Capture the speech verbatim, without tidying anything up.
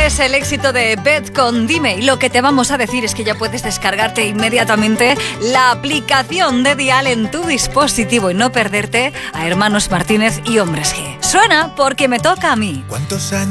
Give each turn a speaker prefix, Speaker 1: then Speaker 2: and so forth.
Speaker 1: Es el éxito de Beth con Dime, y lo que te vamos a decir es que ya puedes descargarte inmediatamente la aplicación de Dial en tu dispositivo y no perderte a Hermanos Martínez y Hombres G. Suena porque me toca a mí.
Speaker 2: ¿Cuántos años